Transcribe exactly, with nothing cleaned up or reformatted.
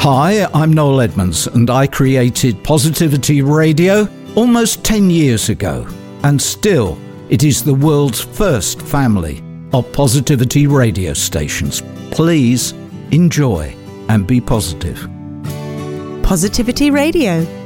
Hi, I'm Noel Edmonds, and I created Positivity Radio almost ten years ago. And still, it is the world's first family of positivity radio stations. Please enjoy and be positive. Positivity Radio.